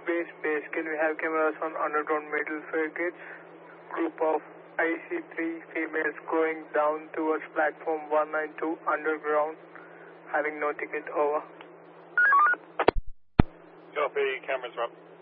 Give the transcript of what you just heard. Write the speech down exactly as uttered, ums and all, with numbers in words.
Base, base. Can we have cameras on underground metal circuits? Group of I C three females going down towards platform one nine two underground, having no ticket. Over. Copy, cameras are up.